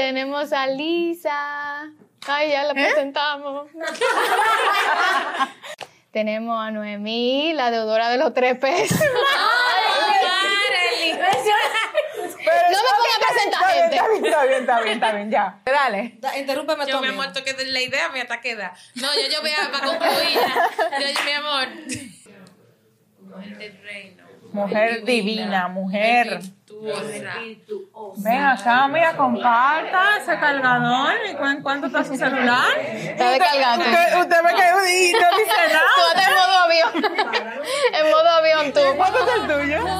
Tenemos a Lisa. Ay, ya la presentamos. Tenemos a Noemí, la deudora de los 3 pesos. No me pongas a presentar gente. Está bien, ya. Dale. Interrúmpeme tú. Yo, mi amor, toque de la idea, mi hasta queda. No, yo voy a para concluir. Yo, mi amor. Mujer del reino. Mujer divina, mujer. Virtuosa. Ven acá, mira, comparta ese cargador. ¿Y cuánto está su celular? Está descargado. Usted ve que y no dice nada. Tú estás en modo avión. En modo avión tú. ¿Cuánto es el tuyo?